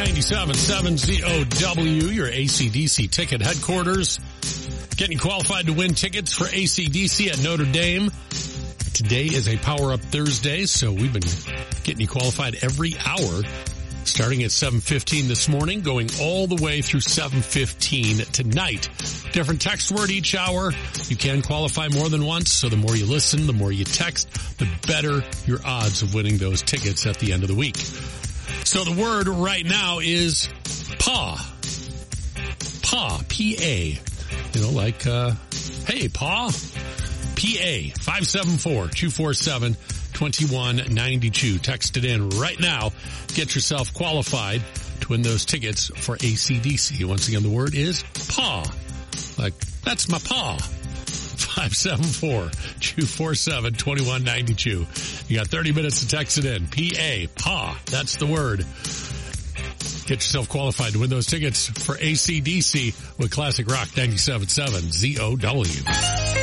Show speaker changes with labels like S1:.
S1: 97.7 ZOW, your AC/DC ticket headquarters. Getting qualified to win tickets for AC/DC at Notre Dame. Today is a Power Up Thursday, so we've been getting you qualified every hour, starting at 7:15 this morning, going all the way through 7:15 tonight. Different text word each hour. You can qualify more than once, so the more you listen, the more you text, the better your odds of winning those tickets at the end of the week. So the word right now is paw. Paw, P-A. You know, like, hey, paw. P-A, 574-247-2192. Text it in right now. Get yourself qualified to win those tickets for AC/DC. Once again, the word is paw. Like, that's my paw. 574-247-2192. You got 30 minutes to text it in. P-A, paw. That's the word. Get yourself qualified to win those tickets for AC/DC with Classic Rock 97.7 ZOW.